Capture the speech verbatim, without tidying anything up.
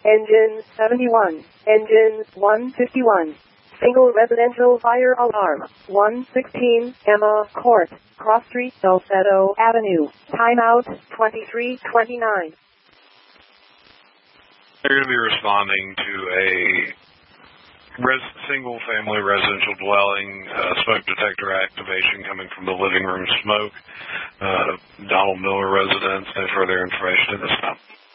Engine seventy-one. Engine one fifty-one. Single residential fire alarm. one sixteen Emma Court, Cross Street, Salcedo Avenue. Timeout twenty-three twenty-nine. They're going to be responding to a res- single-family residential dwelling, uh, smoke detector activation coming from the living room smoke. Uh, Donald Miller residence. No further information at this time.